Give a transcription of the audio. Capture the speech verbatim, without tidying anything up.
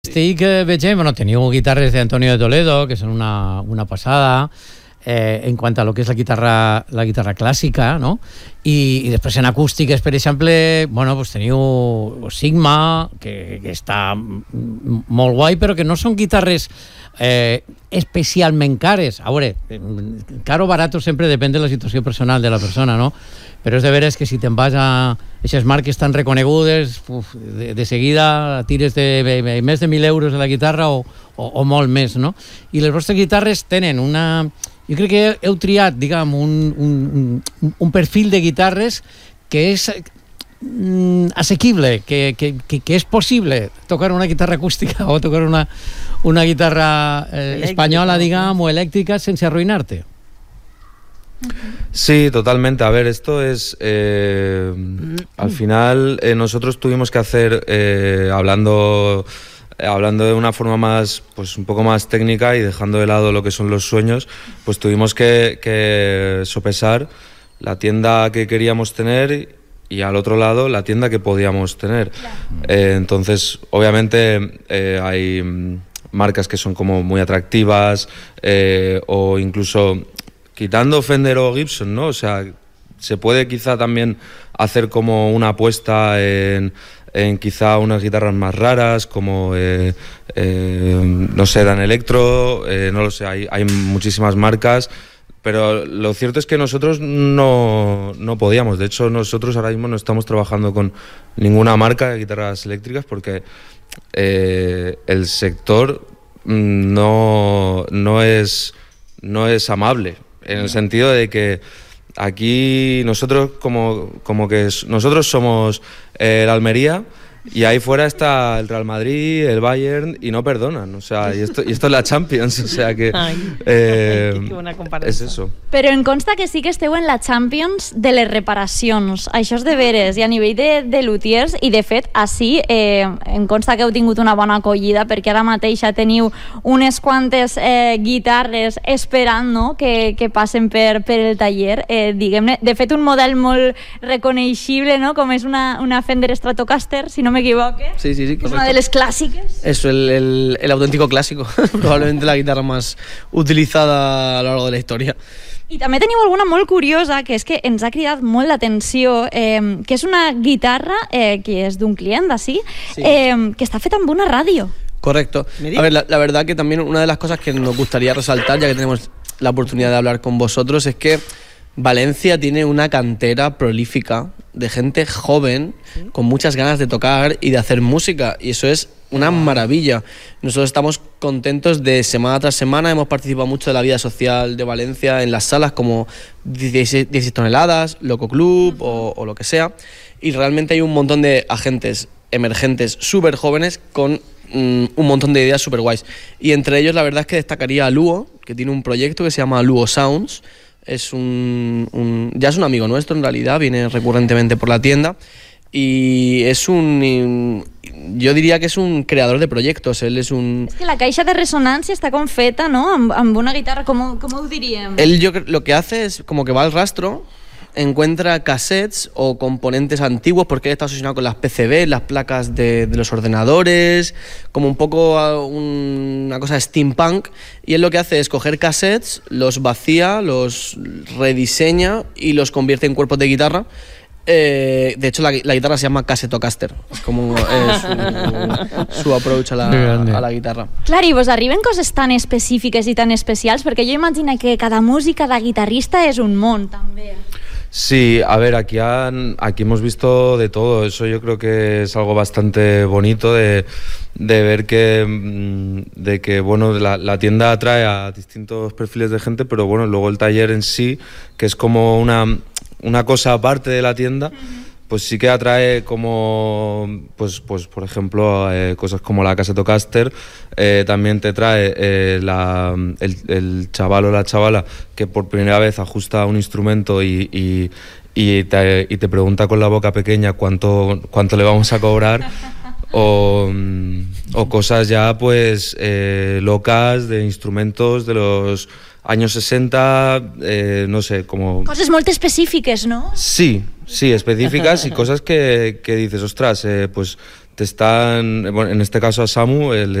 Estic eh, veient, bueno, teniu guitarres d'Antonio de Toledo, que són una, una passada, eh, en quant a lo que és la guitarra, la guitarra clàssica, no? I, i després en acústiques, per exemple, bueno, pues teniu Sigma, que, que està molt guai, però que no són guitarres eh, especialment cares. A veure, caro o barato sempre depèn de la situació personal de la persona, no? Però és de veres que si te'n vas a aquestes marques tan reconegudes, uf, de, de seguida tires de, de, de més de mil euros de la guitarra o, o, o molt més, no? I les vostres guitarres tenen una... Jo crec que heu triat, diguem, un, un, un perfil de guitarres que és mm, assequible, que, que, que, que és possible tocar una guitarra acústica o tocar una, una guitarra eh, espanyola, diguem, o elèctrica sense arruïnar-te. Sí, totalmente. A ver, esto es... Eh, al final eh, nosotros tuvimos que hacer, eh, hablando, eh, hablando de una forma más, pues un poco más técnica y dejando de lado lo que son los sueños, pues tuvimos que, que sopesar la tienda que queríamos tener y al otro lado la tienda que podíamos tener. Eh, entonces, obviamente eh, hay marcas que son como muy atractivas eh, o incluso... Quitando Fender o Gibson, ¿no? O sea, se puede quizá también hacer como una apuesta en, en quizá unas guitarras más raras, como, eh, eh, no sé, Dan Electro, eh, no lo sé, hay, hay muchísimas marcas, pero lo cierto es que nosotros no, no podíamos. De hecho, nosotros ahora mismo no estamos trabajando con ninguna marca de guitarras eléctricas porque eh, el sector no, no es, no es amable. En el sentido de que aquí nosotros como, como que nosotros somos eh, la Almería y ahí fuera está el Real Madrid, el Bayern y no perdonan, o sea, y esto, y esto es la Champions, o sea que eh, Ai, que bona comparació. És eso. Però em consta que sí que esteu en la Champions de les reparacions, això és de veres, i a nivell de, de luthiers, i de fet, així eh, em consta que heu tingut una bona acollida, perquè ara mateix ja teniu unes quantes eh, guitarres esperant, no?, que, que passen per, per el taller, eh, diguem-ne, de fet un model molt reconeixible, no?, com és una, una Fender Stratocaster, si no me equivoque. Sí, sí, sí. Es una de las clásicas. Eso, el, el, el auténtico clásico. Probablemente la guitarra más utilizada a lo largo de la historia. I també teniu alguna molt curiosa, que és que ens ha cridat molt l'atenció, eh, que és una guitarra eh, que és d'un client d'ací, sí. eh, que està feta amb una ràdio. Correcto. A ver, la, la verdad que también una de las cosas que nos gustaría resaltar, ya que tenemos la oportunidad de hablar con vosotros, es que Valencia tiene una cantera prolífica de gente joven con muchas ganas de tocar y de hacer música, y eso es una maravilla. Nosotros estamos contentos de semana tras semana, hemos participado mucho de la vida social de Valencia en las salas como dieciséis toneladas, Loco Club o, o lo que sea, y realmente hay un montón de agentes emergentes súper jóvenes con mm, un montón de ideas súper guays, y entre ellos la verdad es que destacaría a Luo, que tiene un proyecto que se llama Luo Sounds. Es un, un, ya es un amigo nuestro en realidad, viene recurrentemente por la tienda y es un, yo diría que es un creador de proyectos, él es un... És que la caixa de ressonància està com feta, no?, amb, amb una guitarra, com, com ho diríem? Él yo, lo que hace es como que va al rastro, encuentra cassettes o componentes antiguos, porque él está obsesionado con las P C B, las placas de, de los ordenadores, como un poco un, una cosa steampunk, y él lo que hace es coger cassettes, los vacía, los rediseña y los convierte en cuerpos de guitarra. Eh, de hecho la, la guitarra se llama Cassetocaster, es como eh, su, su approach a la, a la guitarra. Clar, i vos arriben coses tan específiques i tan especials, perquè jo imagino que cada música, cada guitarrista és un món també. Sí, a ver, aquí, han, aquí hemos visto de todo. Eso yo creo que es algo bastante bonito de, de ver que, de que bueno, la, la tienda atrae a distintos perfiles de gente, pero bueno, luego el taller en sí, que es como una, una cosa aparte de la tienda, pues sí que atrae como, pues, pues por ejemplo, eh, cosas como la Cassetocaster, eh, también te trae eh, la, el, el chaval o la chavala que por primera vez ajusta un instrumento y, y, y, te, y te pregunta con la boca pequeña cuánto, cuánto le vamos a cobrar, o, o cosas ya pues eh, locas de instrumentos de los años sesenta, eh, no sé, como... Coses molt específiques, no? Sí, sí, específicas y cosas que, que dices, ostras, eh, pues te están, bueno, en este caso a Samu, el